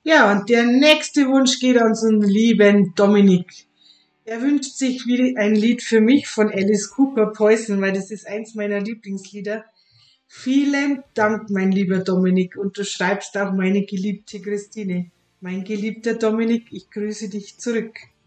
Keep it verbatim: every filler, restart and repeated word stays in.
Ja, und der nächste Wunsch geht an unseren lieben Dominik. Er wünscht sich wieder ein Lied für mich von Alice Cooper, Poison, weil das ist eins meiner Lieblingslieder. Vielen Dank, mein lieber Dominik, und du schreibst auch meine geliebte Christine. Mein geliebter Dominik, ich grüße dich zurück.